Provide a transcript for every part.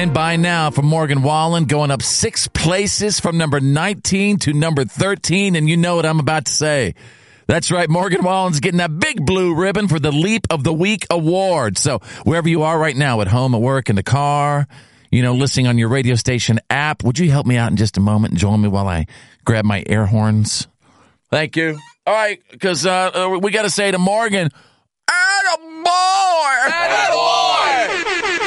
line by now for Morgan Wallen, going up 6 places from number 19 to number 13. And you know what I'm about to say. That's right. Morgan Wallen's getting that big blue ribbon for the Leap of the Week award. So wherever you are right now, at home, at work, in the car, listening on your radio station app, would you help me out in just a moment and join me while I grab my air horns? Thank you. All right, because we got to say to Morgan, attaboy! Attaboy!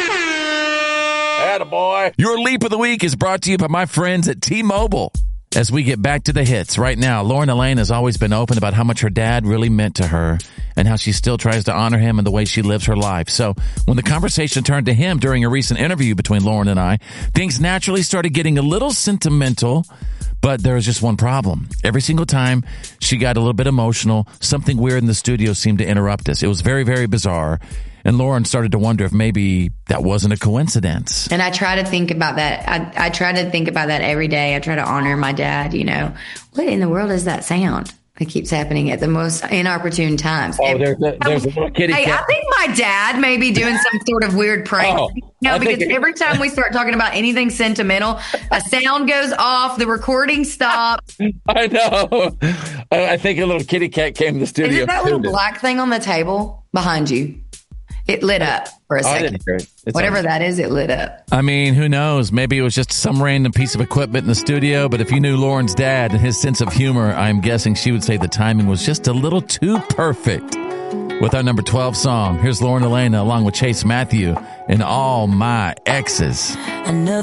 Attaboy! Your Leap of the Week is brought to you by my friends at T-Mobile. As we get back to the hits right now, Lauren Elaine has always been open about how much her dad really meant to her and how she still tries to honor him in the way she lives her life. So when the conversation turned to him during a recent interview between Lauren and I, things naturally started getting a little sentimental. But there was just one problem. Every single time she got a little bit emotional, something weird in the studio seemed to interrupt us. It was very, very bizarre. And Lauren started to wonder if maybe that wasn't a coincidence. And I try to think about that. I try to think about that every day. I try to honor my dad, What in the world is that sound? It keeps happening at the most inopportune times. Oh, there's a little kitty cat. I think my dad may be doing some sort of weird prank. Because every time we start talking about anything sentimental, a sound goes off, the recording stops. I know. I think a little kitty cat came to the studio. Is it that little black thing on the table behind you? It lit up for a second. Whatever that is, it lit up. I mean, who knows? Maybe it was just some random piece of equipment in the studio, but if you knew Lauren's dad and his sense of humor, I'm guessing she would say the timing was just a little too perfect. With our number 12 song, here's Lauren Elena along with Chase Matthew and All My Exes.